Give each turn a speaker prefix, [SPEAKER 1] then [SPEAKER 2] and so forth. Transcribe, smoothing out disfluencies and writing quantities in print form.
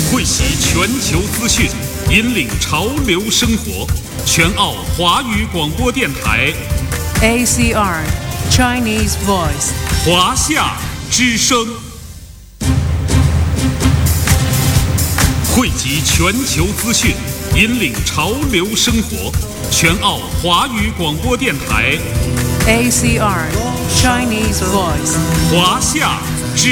[SPEAKER 1] 汇集全球资讯，引领潮流生活。全澳华语广播电台
[SPEAKER 2] ACR Chinese Voice
[SPEAKER 1] 华夏之声，汇集全球资讯，引领潮流生活。全澳华语广播电台
[SPEAKER 2] ACR Chinese Voice
[SPEAKER 1] 华夏